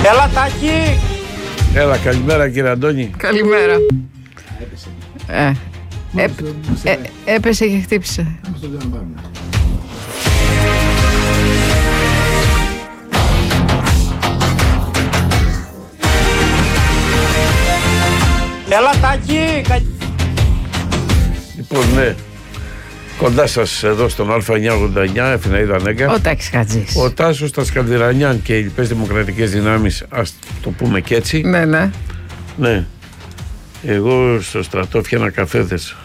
Έλα Τάκη. Έλα, καλημέρα κύριε Αντώνη. Καλημέρα. Έπεσε και χτύπησε. Έλα Τάκη. Λοιπόν, ναι. Κοντά σας εδώ στον Α989, εφημερίδα Νέγκα. Ο Τάκης Χατζής. Ο Τάσος, τα Σκανδιναβιάν και οι λοιπές δημοκρατικές δυνάμεις, ας το πούμε και έτσι. Ναι, ναι. Ναι. Εγώ στο στρατό φτιάνα καφέδες.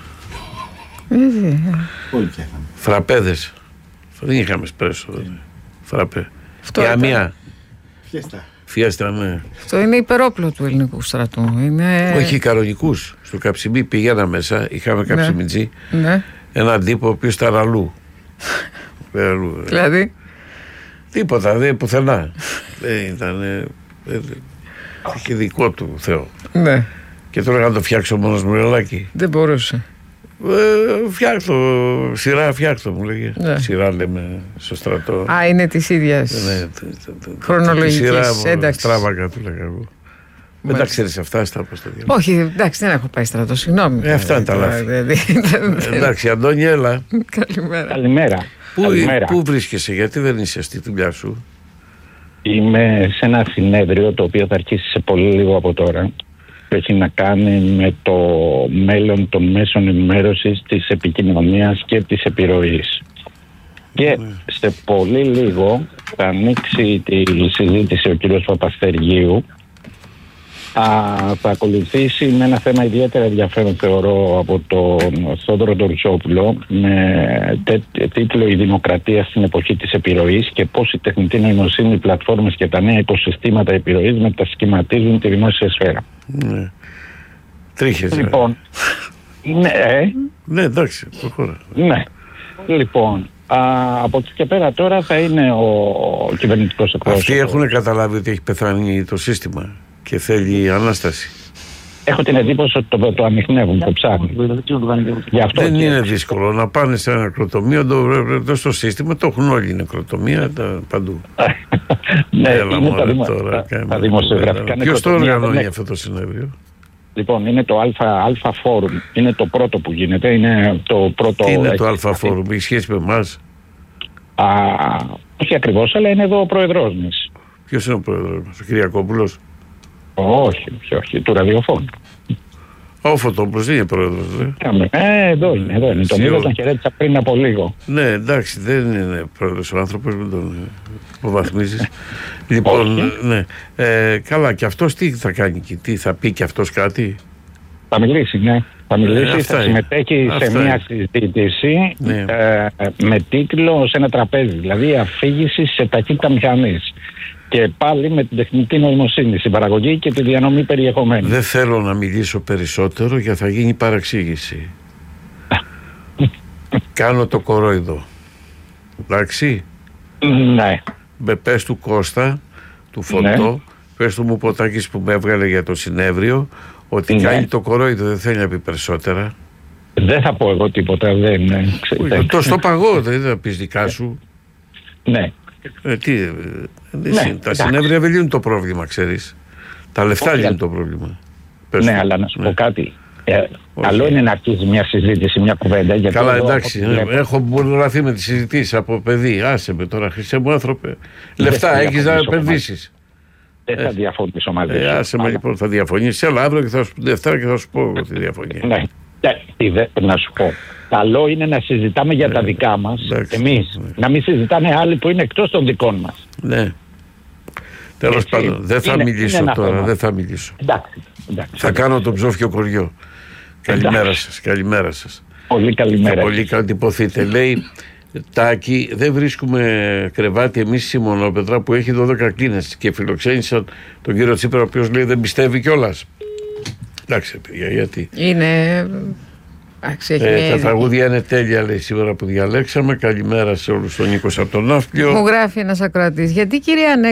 Όλοι φτιάχναμε. Φραπέδες. Δεν είχαμε σπρέσο. Φραπέ. Αυτό Για ήταν. μία. Φιέστα. Φιέστα, ναι. Αυτό είναι υπερόπλο του ελληνικού στρατού. Είναι... Όχι κανονικούς. Στο Καψιμί πηγαίνα μέσα, είχαμε καψιμιτζή. Ναι. Έναν τύπο ο οποίος ήταν αλλού. Δηλαδή. Τίποτα, δεν πουθενά. Δεν ήταν. Είχε δικό του Θεό. Ναι. Και τώρα να το φτιάξω μόνος μου, ρελάκι. Δεν μπορούσε. Φτιάξω, σειρά φτιάξω μου λέγε. Ναι. Σειρά λέμε στο στρατό. Α, είναι της ίδιας χρονολογικής ένταξης. Στράβακα του λέγα εγώ. Δεν τα ξέρεις αυτά, στα πώς τα διαβάζω. Όχι, εντάξει, δεν έχω πάει στρατό, συγγνώμη. Αυτά είναι τα λάθη. Εντάξει, Αντώνη, έλα. Καλημέρα. Καλημέρα. Πού βρίσκεσαι, γιατί δεν είσαι στη δουλειά σου? Είμαι σε ένα συνέδριο το οποίο θα αρχίσει σε πολύ λίγο από τώρα. Που έχει να κάνει με το μέλλον των μέσων ενημέρωσης, της επικοινωνίας και της επιρροής. Και σε πολύ λίγο θα ανοίξει τη συζήτηση ο κύριος Παπαστεργίου. Θα ακολουθήσει με ένα θέμα ιδιαίτερα ενδιαφέρον, θεωρώ, από τον Θόδωρο Ντορτσόπουλο, με τίτλο «Η δημοκρατία στην εποχή της επιρροής και πώς η τεχνητή νοημοσύνη, οι πλατφόρμες και τα νέα οικοσυστήματα επιρροής μετασχηματίζουν τη δημόσια σφαίρα». Ναι. Τρίχες. Λοιπόν, ναι, εντάξει, προχώρα. Ναι. Λοιπόν, από εκεί και πέρα τώρα θα είναι ο κυβερνητικός εκπρόσωπος. Αυτοί έχουν καταλάβει ότι έχει πεθάνει το σύστημα και θέλει ανάσταση. Έχω την εντύπωση ότι το ανοιχνεύουν, το ψάχνουν. Δεν είναι δύσκολο να πάνε σε ένα νεκροτομείο, στο σύστημα το έχουν όλοι οι νεκροτομεία παντού. Ναι, είναι τα δημοσιογραφικά. Ποιος το οργανώνει αυτό το συνέδριο? Λοιπόν, είναι το Αλφα Φόρουμ. Είναι το πρώτο που γίνεται. Είναι το πρώτο. Τι είναι το Αλφα Φόρουμ, έχει σχέση με εμάς? Όχι ακριβώς, αλλά είναι εδώ ο πρόεδρός μας. Ποιος είναι ο πρόεδρος μας, ο Κυριακόπουλος? Όχι, του ραδιοφώνου. Ο Φωτόπουλος δεν είναι πρόεδρος, εδώ είναι. Τον είδα, τον χαιρέτησα πριν από λίγο. Ναι, εντάξει, δεν είναι πρόεδρος ο άνθρωπος, δεν τον υποβαθμίζεις. Λοιπόν, ναι. Καλά, και αυτός τι θα κάνει και τι θα πει και αυτός κάτι? Θα μιλήσει, ναι. Θα μιλήσει, θα συμμετέχει σε μια συζήτηση με τίτλο «Σε ένα τραπέζι», δηλαδή αφήγηση σε ταχύτητα μηχανής. Και πάλι με την τεχνητή νοημοσύνη, στην παραγωγή και τη διανομή περιεχομένου. Δεν θέλω να μιλήσω περισσότερο γιατί θα γίνει παραξήγηση. Κάνω το κορόιδο. Εντάξει. Ναι. Πες του Κώστα, του Φωτό, πες του Μουποτάκης που με έβγαλε για το συνέδριο, ότι κάνει το κορόιδο, δεν θέλει να πει περισσότερα. Δεν θα πω εγώ τίποτα, Το στο παγό, δεν θα πεις δικά σου. Ναι. Τα συνέδρια δεν λύνουν το πρόβλημα, ξέρεις. Τα λεφτά λύνουν το πρόβλημα. Ναι, αλλά να σου πω κάτι. Καλό είναι να αρχίσει μια συζήτηση, μια κουβέντα. Καλά, εντάξει. Έχω μπουρλαθεί με τις συζητήσεις από παιδί. Άσε με τώρα, χρυσέ μου άνθρωπε. Λεφτά έχεις να επενδύσεις. Δεν θα διαφωνήσω μαζί σου. Άσε με λοιπόν, θα διαφωνήσεις. Έλα αύριο και θα σου Δευτέρα και θα σου πω τη διαφωνία. Ναι. Να σου πω. Καλό είναι να συζητάμε για τα δικά μας εμείς. Να μην συζητάνε άλλοι που είναι εκτός των δικών μας. Ναι. Τέλος πάντων, δεν θα μιλήσω τώρα. Δεν θα μιλήσω. Εντάξει. Θα κάνω τον ψόφιο κοριό. Καλημέρα σας. Πολύ καλημέρα. Πολύ καλτυπωθείτε. Λέει, Τάκη, δεν βρίσκουμε κρεβάτι εμείς στη Μονόπετρα που έχει 12 κλίνες και φιλοξένησαν τον κύριο Τσίπρα, ο οποίος λέει δεν πιστεύει κιόλας. Εντάξει, παιδιά, γιατί. Είναι. Τα τραγούδια είναι τέλεια, λέει, σήμερα που διαλέξαμε. Καλημέρα σε όλους τον Νίκο από τον Ναύπλιο. Μου γράφει ένας ακροατής. Γιατί, κυρία